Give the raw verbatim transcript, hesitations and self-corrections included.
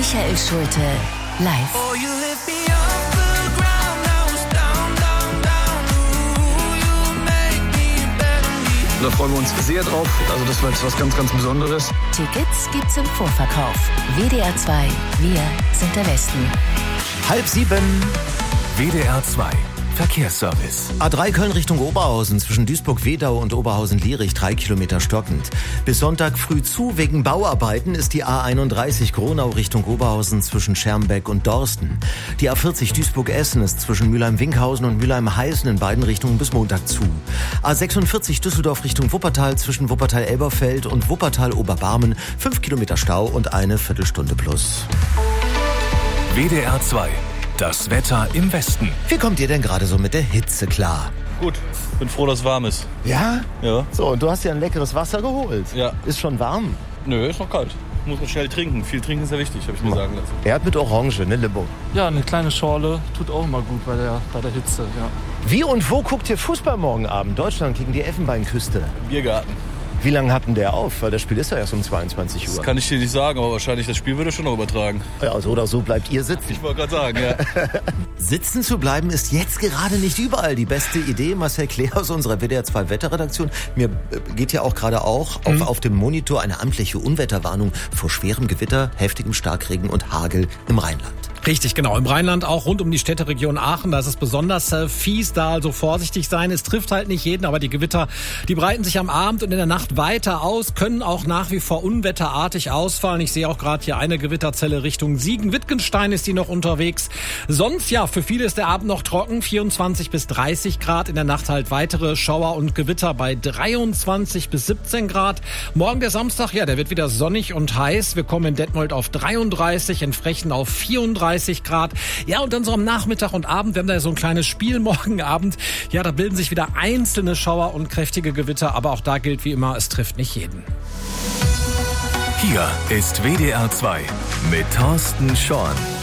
Michael Schulte, live. Oh, you lift me off the ground, I was down, down, down. Ooh, you make me better. Da freuen wir uns sehr drauf. Also das war jetzt was ganz, ganz Besonderes. Tickets gibt's im Vorverkauf. W D R zwei, wir sind der Westen. Halb sieben. W D R zwei Verkehrsservice. A drei Köln Richtung Oberhausen zwischen Duisburg-Wedau und Oberhausen-Lierich drei Kilometer stockend. Bis Sonntag früh zu. Wegen Bauarbeiten ist die A einunddreißig Gronau Richtung Oberhausen zwischen Schermbeck und Dorsten. Die A vierzig Duisburg-Essen ist zwischen Mülheim-Winkhausen und Mülheim-Heißen in beiden Richtungen bis Montag zu. A sechsundvierzig Düsseldorf Richtung Wuppertal zwischen Wuppertal-Elberfeld und Wuppertal-Oberbarmen fünf Kilometer Stau und eine Viertelstunde plus. W D R zwei. Das Wetter im Westen. Wie kommt ihr denn gerade so mit der Hitze klar? Gut, bin froh, dass es warm ist. Ja? Ja. So, und du hast ja ein leckeres Wasser geholt. Ja. Ist schon warm? Nö, ist noch kalt. Muss man schnell trinken. Viel trinken ist ja wichtig, habe ich mir sagen lassen. Er hat mit Orange, ne, Limo? Ja, eine kleine Schorle tut auch immer gut bei der, bei der Hitze, ja. Wie und wo guckt ihr Fußball morgen Abend? Deutschland gegen die Elfenbeinküste. Biergarten. Wie lange hat denn der auf? Weil das Spiel ist ja erst um zweiundzwanzig Uhr. Das kann ich dir nicht sagen, aber wahrscheinlich das Spiel würde schon noch übertragen. Ja, so oder so bleibt ihr sitzen. Ich wollte gerade sagen, ja. Sitzen zu bleiben ist jetzt gerade nicht überall die beste Idee. Marcel Kler aus unserer W D R zwei Wetterredaktion. Mir geht ja auch gerade auch auf, mhm. auf dem Monitor eine amtliche Unwetterwarnung vor schwerem Gewitter, heftigem Starkregen und Hagel im Rheinland. Richtig, genau. Im Rheinland auch rund um die Städteregion Aachen. Da ist es besonders äh, fies, da also vorsichtig sein. Es trifft halt nicht jeden, aber die Gewitter, die breiten sich am Abend und in der Nacht weiter aus, können auch nach wie vor unwetterartig ausfallen. Ich sehe auch gerade hier eine Gewitterzelle Richtung Siegen-Wittgenstein ist die noch unterwegs. Sonst, ja, für viele ist der Abend noch trocken. vierundzwanzig bis dreißig Grad. In der Nacht halt weitere Schauer und Gewitter bei dreiundzwanzig bis siebzehn Grad. Morgen der Samstag, ja, der wird wieder sonnig und heiß. Wir kommen in Detmold auf dreiunddreißig, in Frechen auf vierunddreißig Grad. Ja, und dann so am Nachmittag und Abend, wir haben da so ein kleines Spiel morgen Abend. Ja, da bilden sich wieder einzelne Schauer und kräftige Gewitter, aber auch da gilt wie immer, es trifft nicht jeden. Hier ist W D R zwei mit Thorsten Schorn.